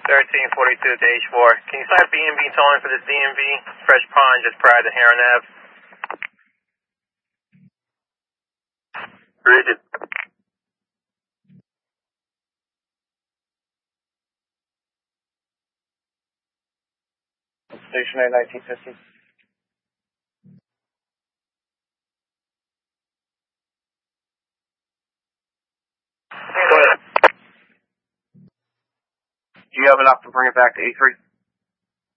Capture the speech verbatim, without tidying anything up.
thirteen forty-two to H four. Can you start B and B tolling for this D M V? Fresh Pond just prior to Heron Ave. Rigid. Station eight, nineteen fifty. Go ahead. Do you have enough to bring it back to A three?